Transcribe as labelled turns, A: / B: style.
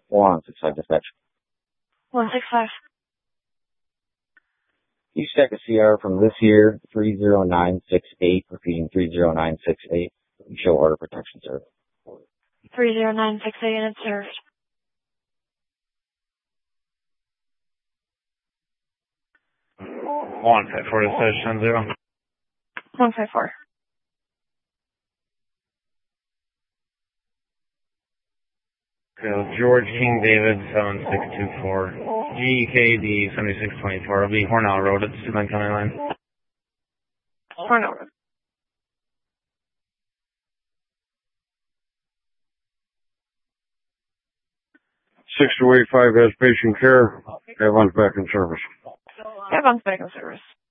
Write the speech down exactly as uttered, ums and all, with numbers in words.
A: one six five dispatch.
B: one six five.
A: You check a C R from this year, three zero nine six eight, repeating three zero nine six eight. Show order protection served.
B: three zero nine six eight and it's served.
C: one five four dispatch ten zero.
B: one five four.
C: George King David seven six two four. G K D seventy-six twenty-four. It'll be Hornell Road at the Steuben County line.
B: Hornell Road.
D: six two eight five has patient care. Avon's back in service.
B: Avon's back in service.